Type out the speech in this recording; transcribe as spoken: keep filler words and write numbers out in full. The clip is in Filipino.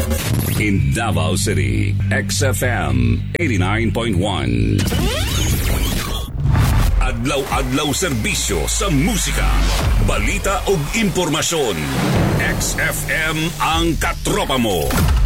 In Davao City, X F M eighty-nine point one. Adlaw-adlaw serbisyo sa musika, balita ug impormasyon. X F M ang katropa mo.